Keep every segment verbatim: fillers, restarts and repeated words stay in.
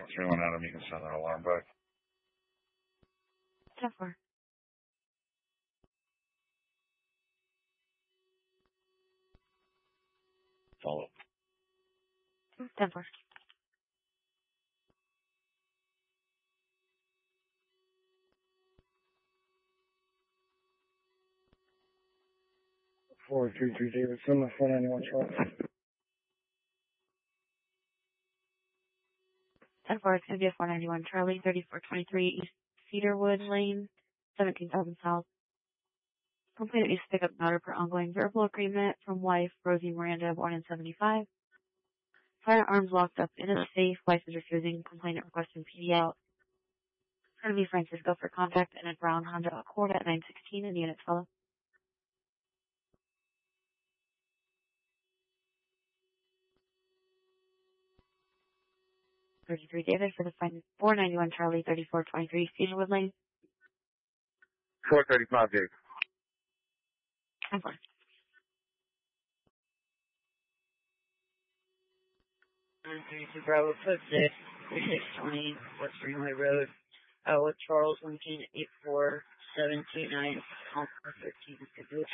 three one Adam, you can send that alarm back. ten four. Follow. ten four. four three three David, send my four ninety-one truck. ten four, it's going to be a four ninety-one Charlie, thirty-four twenty-three East Cedarwood Lane, seventeen thousand South. Complainant needs to pick up an order per ongoing verbal agreement from wife Rosie Miranda, born in seventy-five. Firearms locked up in a safe, wife is refusing, complainant requesting P D out. It's going to be Francisco for contact in a brown Honda Accord at nine sixteen in the unit fellow. thirty-three David for the four ninety-one Charlie, thirty-four twenty-three Cedarwood Lane. four thirty-five David. ten four. thirty-two Bravo, code six, thirty-six twenty, West Greenway Road, Iowa, Charles, Lincoln, eight four seven two nine, Alpha thirteen, Mississippi.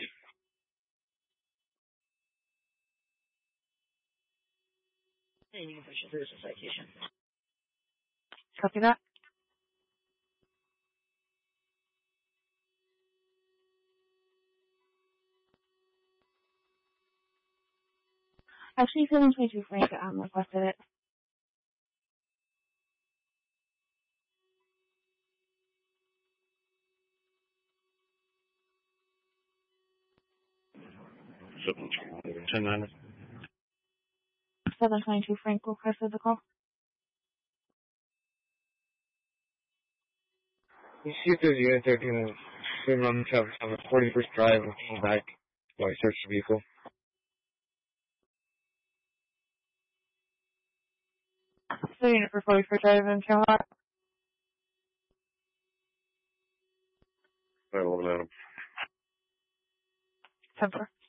And you can push it through as a citation. Copy that. Actually, seven twenty-two Frank um, requested it. ten nine. seven twenty-two Frank requested the call. You see if there's a unit there doing a swim run traffic on the forty-first Drive and came back while I searched the vehicle. So unit for forty-first Drive in Camelot. I will let him. ten four.